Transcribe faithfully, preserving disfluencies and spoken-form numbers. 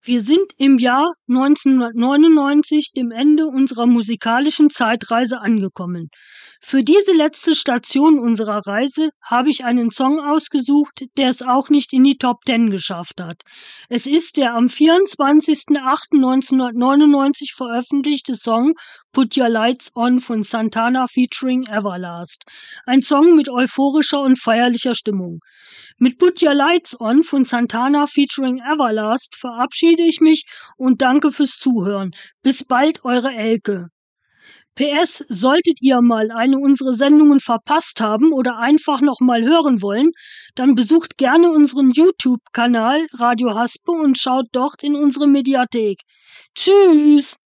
Wir sind im Jahr neunzehnhundertneunundneunzig, dem Ende unserer musikalischen Zeitreise angekommen. Für diese letzte Station unserer Reise habe ich einen Song ausgesucht, der es auch nicht in die Top Ten geschafft hat. Es ist der am vierundzwanzigsten achten neunzehnhundertneunundneunzig veröffentlichte Song Put Your Lights On von Santana featuring Everlast. Ein Song mit euphorischer und feierlicher Stimmung. Mit Put Your Lights On von Santana featuring Everlast verabschiede ich mich und danke fürs Zuhören. Bis bald, eure Elke. P S. Solltet ihr mal eine unserer Sendungen verpasst haben oder einfach noch mal hören wollen, dann besucht gerne unseren YouTube-Kanal Radio Haspe und schaut dort in unsere Mediathek. Tschüss!